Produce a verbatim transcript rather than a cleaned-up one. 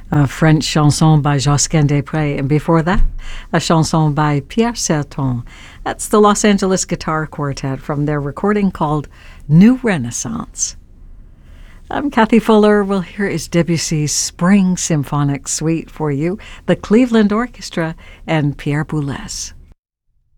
a French chanson by Josquin des Prez, and before that, a chanson by Pierre Serton. That's the Los Angeles Guitar Quartet from their recording called New Renaissance. I'm Kathy Fuller. Well, here is Debussy's Spring Symphonic Suite for you, the Cleveland Orchestra, and Pierre Boulez.